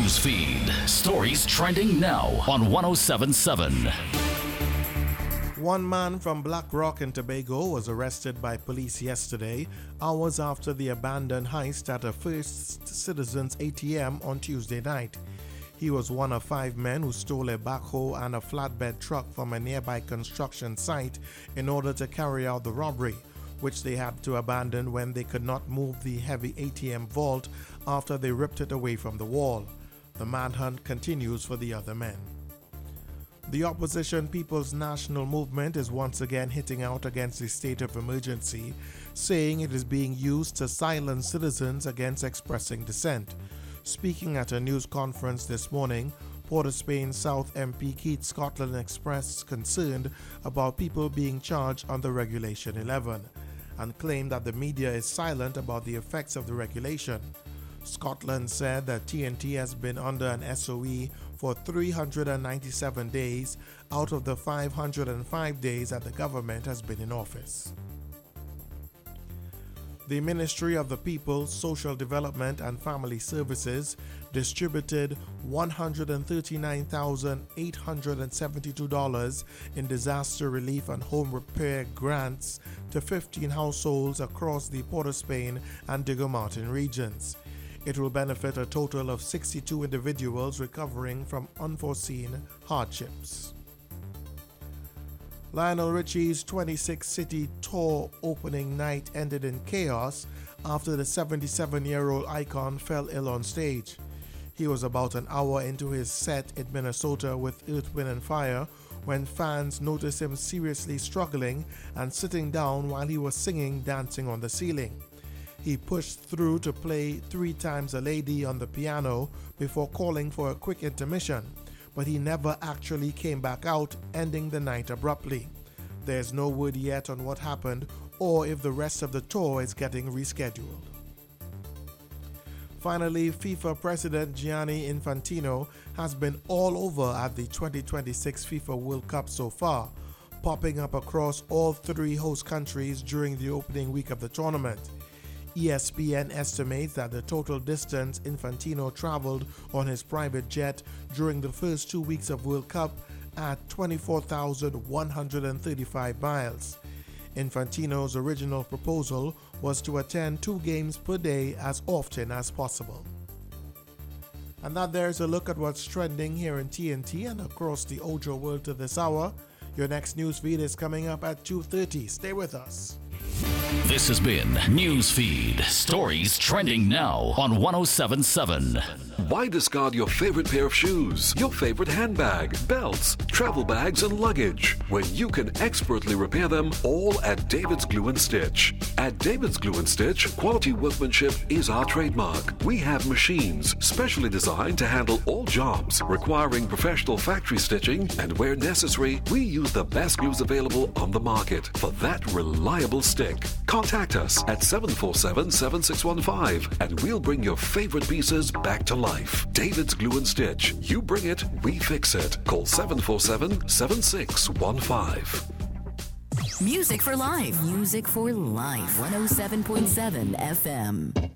News feed. Stories trending now on 1077. One man from Black Rock in Tobago was arrested by police yesterday, hours after the abandoned heist at a First Citizens ATM on Tuesday night. He was one of 5 men who stole a backhoe and a flatbed truck from a nearby construction site in order to carry out the robbery, which they had to abandon when they could not move the heavy ATM vault after they ripped it away from the wall. The manhunt continues for the other men. The opposition People's National Movement is once again hitting out against the state of emergency, saying it is being used to silence citizens against expressing dissent. Speaking at a news conference this morning, Port of Spain South MP Keith Scotland expressed concern about people being charged under Regulation 11 and claimed that the media is silent about the effects of the regulation. Scotland said that TNT has been under an SOE for 397 days out of the 505 days that the government has been in office. The Ministry of the People, Social Development and Family Services distributed $139,872 in disaster relief and home repair grants to 15 households across the Port of Spain and Diego Martin regions. It will benefit a total of 62 individuals recovering from unforeseen hardships. Lionel Richie's 26-city tour opening night ended in chaos after the 77-year-old icon fell ill on stage. He was about an hour into his set in Minnesota with Earth, Wind & Fire when fans noticed him seriously struggling and sitting down while he was singing Dancing on the Ceiling. He pushed through to play 3 Times a Lady on the piano before calling for a quick intermission, but he never actually came back out, ending the night abruptly. There's no word yet on what happened or if the rest of the tour is getting rescheduled. Finally, FIFA President Gianni Infantino has been all over at the 2026 FIFA World Cup so far, popping up across all 3 host countries during the opening week of the tournament. ESPN estimates that the total distance Infantino traveled on his private jet during the first 2 weeks of World Cup at 24,135 miles. Infantino's original proposal was to attend 2 games per day as often as possible. And that there's a look at what's trending here in TNT and across the Ojo world to this hour. Your next news feed is coming up at 2:30. Stay with us. This has been Newsfeed. Stories trending now on 1077. Why discard your favorite pair of shoes, your favorite handbag, belts, travel bags, and luggage when you can expertly repair them all at David's Glue and Stitch? At David's Glue and Stitch, quality workmanship is our trademark. We have machines specially designed to handle all jobs requiring professional factory stitching, and where necessary, we use the best glues available on the market for that reliable stick. Contact us at 747-7615 and we'll bring your favorite pieces back to life. David's Glue and Stitch. You bring it, we fix it. Call 747-7615. Music for life. Music for life. 107.7 FM.